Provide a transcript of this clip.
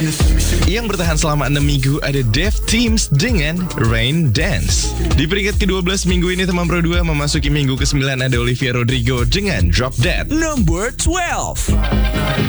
Yang bertahan selama 6 minggu ada Dev Teams dengan Rain Dance. Di peringkat ke-12 minggu ini teman Pro 2 memasuki minggu ke-9 ada Olivia Rodrigo dengan Drop Dead. Number 12.